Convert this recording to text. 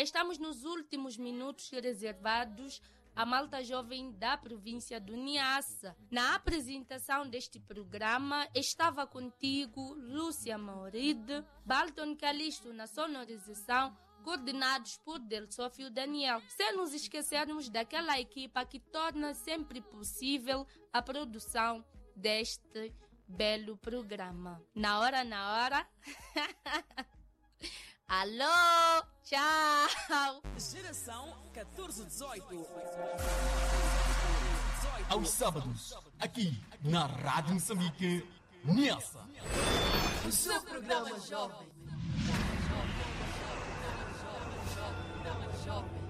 Estamos nos últimos minutos reservados à malta jovem da província do Niassa. Na apresentação deste programa estava contigo Lúcia Mauride, Balton Calixto na sonorização, coordenados por Del Sófio Daniel. Sem nos esquecermos daquela equipa que torna sempre possível a produção deste belo programa. Na hora. Alô, tchau. Geração 1418. Aos sábados, aqui na Rádio Moçambique, Niassa. O seu programa jovem. Jovem.